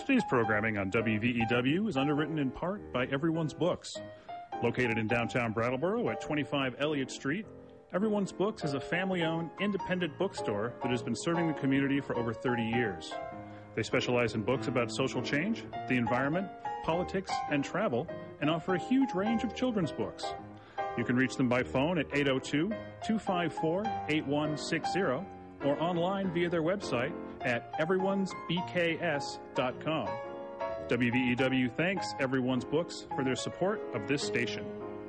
Today's programming on WVEW is underwritten in part by Everyone's Books. Located in downtown Brattleboro at 25 Elliott Street, Everyone's Books is a family-owned, independent bookstore that has been serving the community for over 30 years. They specialize in books about social change, the environment, politics, and travel, and offer a huge range of children's books. You can reach them by phone at 802-254-8160 or online via their website at everyonesbks.com. WVEW thanks Everyone's Books for their support of this station.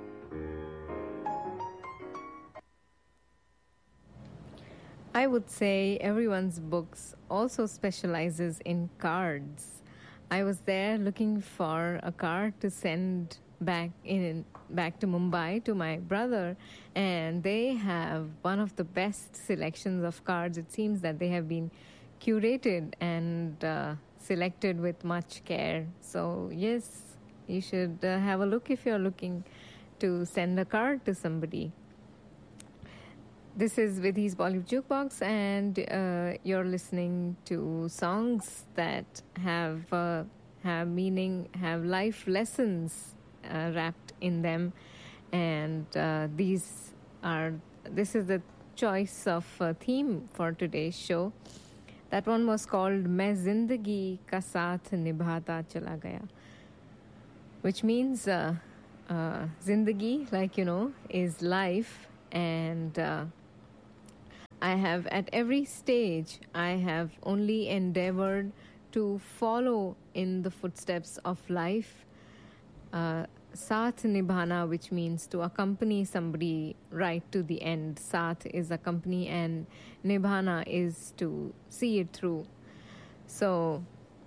I would say Everyone's Books also specializes in cards. I was there looking for a card to send back to Mumbai to my brother, and they have one of the best selections of cards. It seems that they have been curated and selected with much care. So yes, you should have a look if you're looking to send a card to somebody. This is Vidhi's Bollywood Jukebox, and you're listening to songs that have meaning, have life lessons wrapped in them, and this is the choice of theme for today's show. That one was called "Main Zindagi Ka Saath Nibhata Chala Gaya," which means Zindagi, like you know, is life, and I have at every stage I have only endeavored to follow in the footsteps of life. Saath nibhana, which means to accompany somebody right to the end. Saath is accompany and nibhana is to see it through. So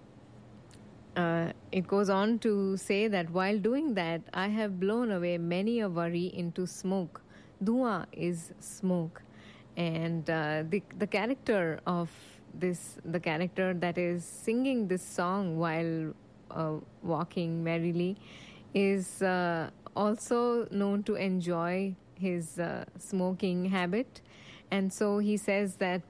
it goes on to say that while doing that, I have blown away many a worry into smoke. Dhua is smoke. And the character of this, the character that is singing this song while walking merrily, is also known to enjoy his smoking habit, and so he says that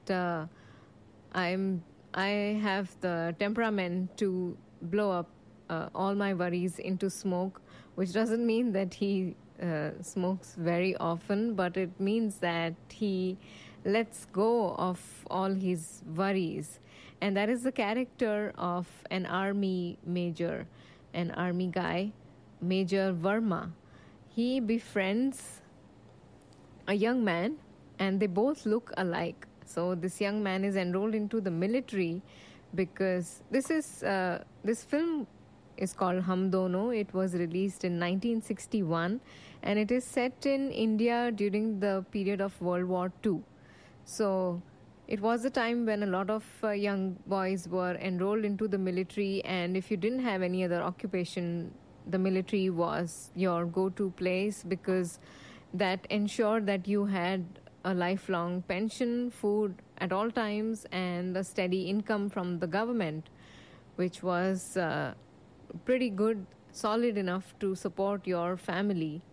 I have the temperament to blow up all my worries into smoke, which doesn't mean that he smokes very often, but it means that he lets go of all his worries. And that is the character of an army major, an army guy, Major Verma. He befriends a young man, and they both look alike. So this young man is enrolled into the military because this film is called Hum Dono. It was released in 1961, and it is set in India during the period of World War II. So it was a time when a lot of young boys were enrolled into the military, and if you didn't have any other occupation, the military was your go-to place because that ensured that you had a lifelong pension, food at all times, and a steady income from the government, which was pretty good, solid enough to support your family.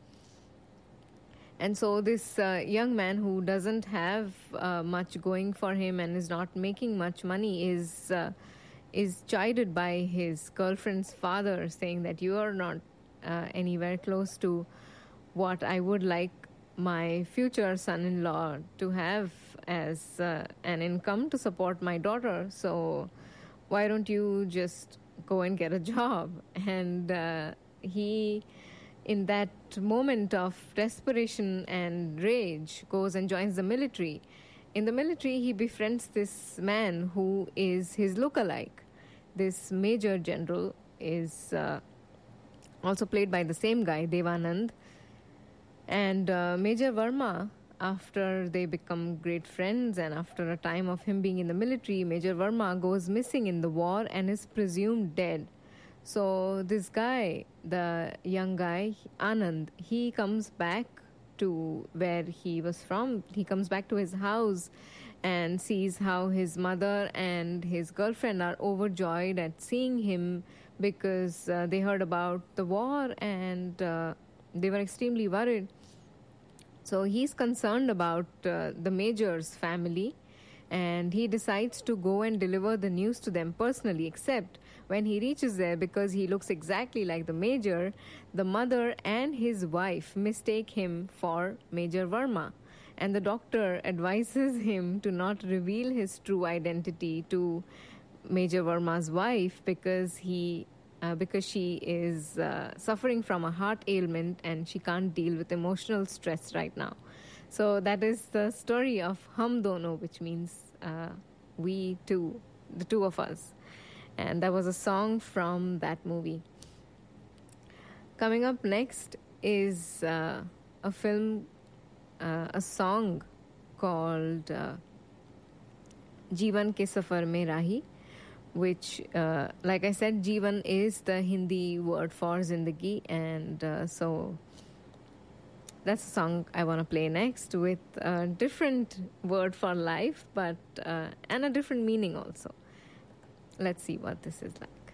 And so this young man who doesn't have much going for him and is not making much money is chided by his girlfriend's father, saying that you are not anywhere close to what I would like my future son-in-law to have as an income to support my daughter. So why don't you just go and get a job? And he, in that moment of desperation and rage, goes and joins the military. In the military, he befriends this man who is his lookalike. This major general is also played by the same guy, Devanand. And Major Verma, after they become great friends and after a time of him being in the military, Major Verma goes missing in the war and is presumed dead. So this guy, the young guy, Anand, he comes back to where he was from. He comes back to his house and sees how his mother and his girlfriend are overjoyed at seeing him because they heard about the war and they were extremely worried. So he's concerned about the major's family, and he decides to go and deliver the news to them personally, except when he reaches there, because he looks exactly like the Major, the mother and his wife mistake him for Major Verma, and the doctor advises him to not reveal his true identity to Major Verma's wife because she is suffering from a heart ailment and she can't deal with emotional stress right now. So that is the story of Hum Dono, which means we two, the two of us. And that was a song from that movie. Coming up next is a song called Jeevan Ke Safar Mein Rahi, which, like I said, Jeevan is the Hindi word for Zindagi, and so that's a song I want to play next with a different word for life, but and a different meaning also. Let's see what this is like.